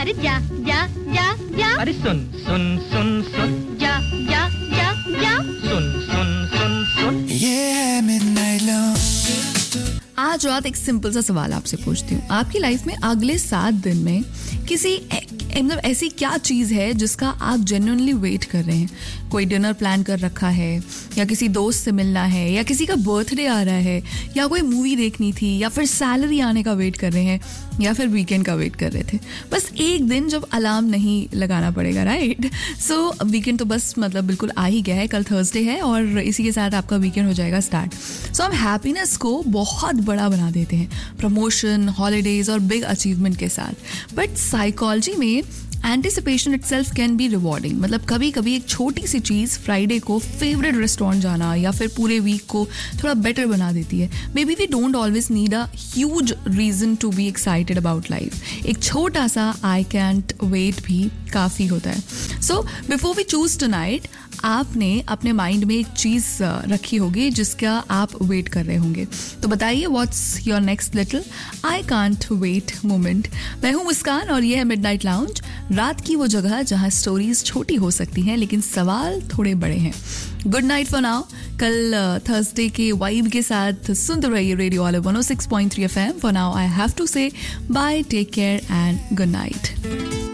अरे जा जा जा जा अरे सुन सुन सुन सुन जा जा जा जा सुन सुन सुन सुन ये है मिडनाइट लॉन्ज। आज रात एक सिंपल सा सवाल आपसे पूछती हूँ, आपकी लाइफ में अगले 7 दिन में किसी मतलब ऐसी क्या चीज़ है जिसका आप जेन्युइनली वेट कर रहे हैं? कोई डिनर प्लान कर रखा है, या किसी दोस्त से मिलना है, या किसी का बर्थडे आ रहा है, या कोई मूवी देखनी थी, या फिर सैलरी आने का वेट कर रहे हैं, या फिर वीकेंड का वेट कर रहे थे। बस एक दिन जब अलार्म नहीं लगाना पड़ेगा, राइट? सो वीकेंड तो बस मतलब बिल्कुल आ ही गया है, कल थर्सडे है और इसी के साथ आपका वीकेंड हो जाएगा स्टार्ट। सो हम हैप्पीनेस को बहुत बड़ा बना देते हैं प्रमोशन, हॉलीडेज और बिग अचीवमेंट के साथ। बट साइकोलॉजी में anticipation itself can be rewarding. मतलब कभी कभी एक छोटी सी चीज़ फ्राइडे को फेवरेट रेस्टोरेंट जाना या फिर पूरे वीक को थोड़ा बेटर बना देती है। May be we don't always need a huge reason to be excited about life. एक छोटा सा आई कैंट वेट भी काफ़ी होता है। So before we choose tonight, आपने अपने माइंड में एक चीज़ रखी होगी जिसका आप वेट कर रहे होंगे। तो बताइए, what's your next little I can't wait moment. मैं हूँ मुस्कान और ये है मिडनाइट लाउंज, रात की वो जगह जहाँ स्टोरीज छोटी हो सकती हैं लेकिन सवाल थोड़े बड़े हैं। Good night for now. कल थर्सडे के वाइब के साथ सुनते रहिए रेडियो वाले 106.3 FM। For now I have to से bye, take care and good night.